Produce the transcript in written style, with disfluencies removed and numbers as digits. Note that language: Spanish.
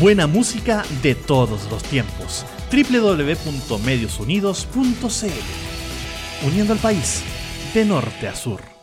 Buena música de todos los tiempos. www.mediosunidos.cl. Uniendo al país de norte a sur.